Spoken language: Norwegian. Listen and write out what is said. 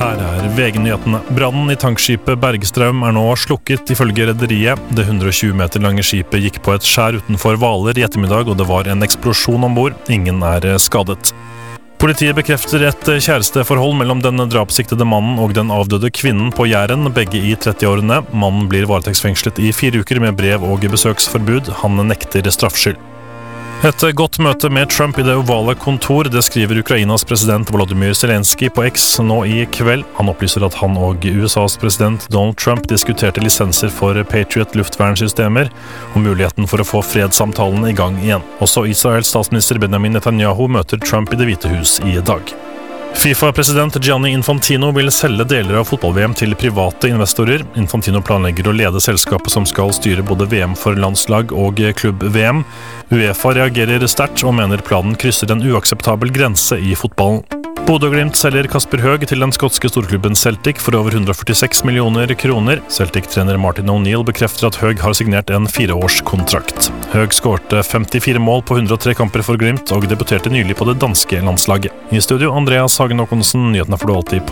Her VG-nyhetene. Brannen i tankskipet Bergstrøm nå slukket ifølge rederiet. Det 120 meter lange skipet gikk på et skjær utenfor Hvaler i ettermiddag, og det var en eksplosjon ombord. Ingen skadet. Politiet bekrefter et kjæresteforhold mellom den drapssiktede mannen og den avdøde kvinnen på Jæren, begge i 30-årene. Mannen blir varetektsfengslet i 4 uker med brev- og besøksforbud. Han nekter straffskyld. Et godt møte med Trump i det ovale kontor, det skriver Ukrainas president Volodymyr Zelenskyj på X nå i kveld. Han opplyser at han og USAs president Donald Trump diskuterte lisenser for Patriot luftvernsystemer og muligheten for å få fredssamtalene i gang igjen. Også Israels statsminister Benjamin Netanyahu møter Trump i Det hvite hus i dag. FIFA-president Gianni Infantino vil selge deler av fotball-VM til private investorer. Infantino planlegger å lede selskapet som skal styre både VM for landslag og klubb-VM. UEFA reagerer sterkt og mener planen krysser en uakseptabel grense i fotballen. Bodø/Glimt selger Kasper Høeg til den skotske storklubben Celtic for over 146 millioner kroner. Celtic-trener Martin O'Neill bekrefter at Høeg har signert en 4-årskontrakt. Høeg skårte 54 mål på 103 kamper for Glimt og debuterte nylig på det danske landslaget. I studio Andreas Hagen Håkonsen, nyhetene får du alltid på